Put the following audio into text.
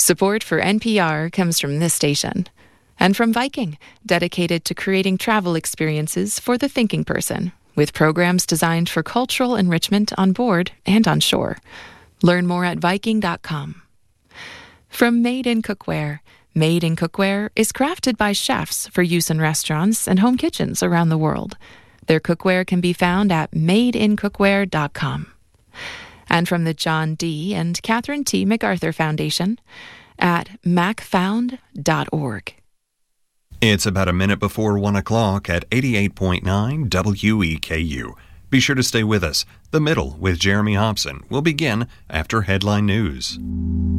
Support for NPR comes from this station and from Viking, dedicated to creating travel experiences for the thinking person, with programs designed for cultural enrichment on board and on shore. Learn more at Viking.com. From Made in Cookware. Made in Cookware is crafted by chefs for use in restaurants and home kitchens around the world. Their cookware can be found at madeincookware.com. And from the John D. and Catherine T. MacArthur Foundation at macfound.org. It's about a minute before 1 o'clock at 88.9 WEKU. Be sure to stay with us. The Middle with Jeremy Hobson will begin after headline news.